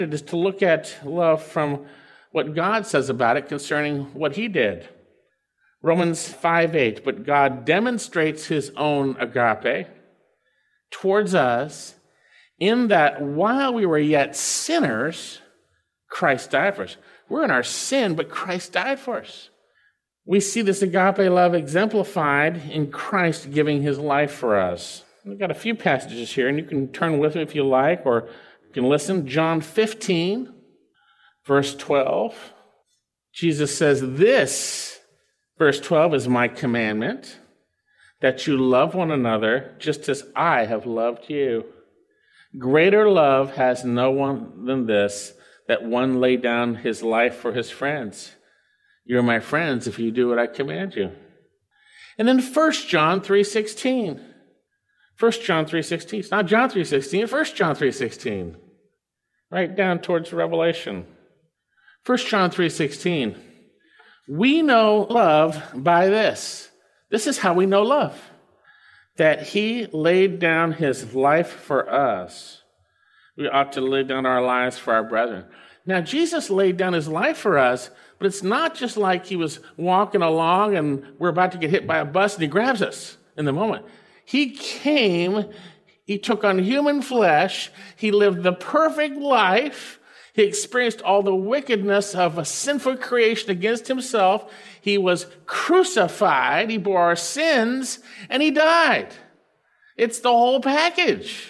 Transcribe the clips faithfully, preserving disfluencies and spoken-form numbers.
is to look at love from what God says about it concerning what he did. Romans five eight, but God demonstrates his own agape towards us in that while we were yet sinners, Christ died for us. We're in our sin, but Christ died for us. We see this agape love exemplified in Christ giving his life for us. We've got a few passages here, and you can turn with me if you like, or you can listen. John fifteen, verse twelve. Jesus says, this, verse twelve, is my commandment, that you love one another just as I have loved you. Greater love has no one than this, that one lay down his life for his friends. You're my friends if you do what I command you. And then First John three sixteen. First John three sixteen. It's not John three sixteen, First John three sixteen. Right down towards Revelation. First John three sixteen. We know love by this. This is how we know love. That he laid down his life for us. We ought to lay down our lives for our brethren. Now, Jesus laid down his life for us, but it's not just like he was walking along and we're about to get hit by a bus and he grabs us in the moment. He came, he took on human flesh, he lived the perfect life, he experienced all the wickedness of a sinful creation against himself, he was crucified, he bore our sins, and he died. It's the whole package.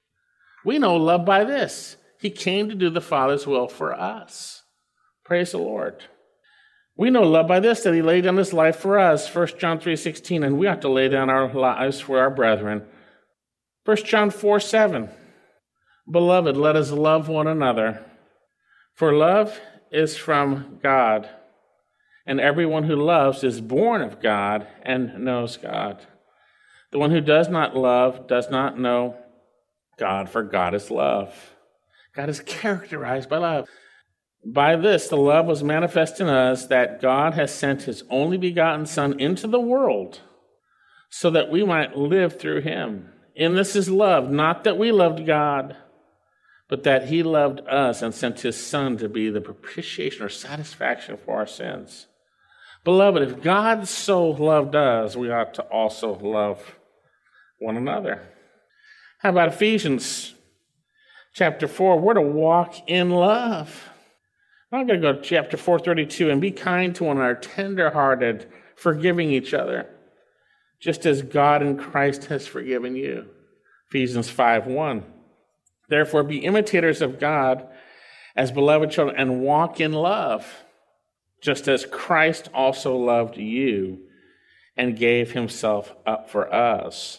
We know love by this. He came to do the Father's will for us. Praise the Lord. We know love by this, that he laid down his life for us, First John three sixteen, and we ought to lay down our lives for our brethren. First John four seven, beloved, let us love one another, for love is from God, and everyone who loves is born of God and knows God. The one who does not love does not know God, for God is love. God is characterized by love. By this, the love was manifest in us, that God has sent his only begotten Son into the world so that we might live through him. In this is love, not that we loved God, but that he loved us and sent his Son to be the propitiation or satisfaction for our sins. Beloved, if God so loved us, we ought to also love one another. How about Ephesians chapter four? We're to walk in love. I'm going to go to chapter four thirty-two, and be kind to one another, tender-hearted, forgiving each other, just as God in Christ has forgiven you. Ephesians five one. Therefore, be imitators of God as beloved children, and walk in love, just as Christ also loved you and gave himself up for us,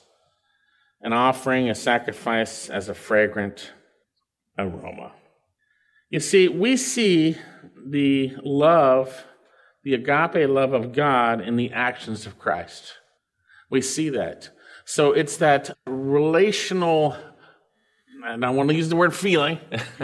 an offering, a sacrifice as a fragrant aroma. You see, we see the love, the agape love of God in the actions of Christ. We see that. So it's that relational, and I want to use the word feeling,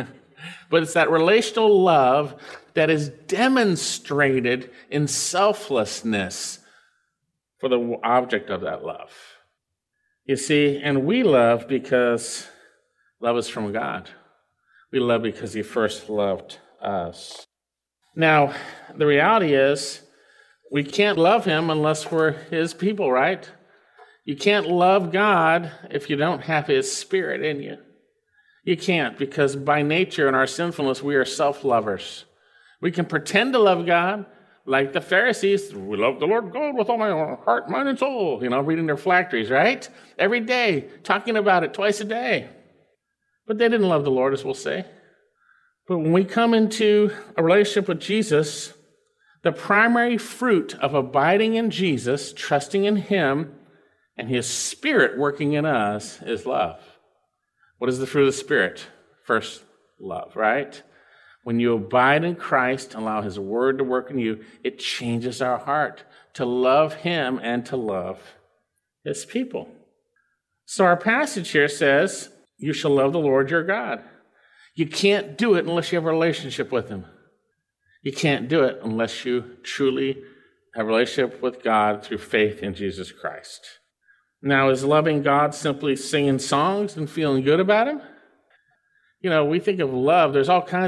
but it's that relational love that is demonstrated in selflessness for the object of that love. You see, and we love because love is from God. We love because he first loved us. Now, the reality is, we can't love him unless we're his people, right? You can't love God if you don't have his Spirit in you. You can't, because by nature in our sinfulness, we are self-lovers. We can pretend to love God like the Pharisees. We love the Lord God with all my heart, mind, and soul. You know, reading their phylacteries, right? Every day, talking about it twice a day. But they didn't love the Lord, as we'll say. But when we come into a relationship with Jesus, the primary fruit of abiding in Jesus, trusting in him, and his Spirit working in us is love. What is the fruit of the Spirit? First, love, right? When you abide in Christ, allow his word to work in you, it changes our heart to love him and to love his people. So our passage here says, you shall love the Lord your God. You can't do it unless you have a relationship with him. You can't do it unless you truly have a relationship with God through faith in Jesus Christ. Now, is loving God simply singing songs and feeling good about him? You know, we think of love, there's all kinds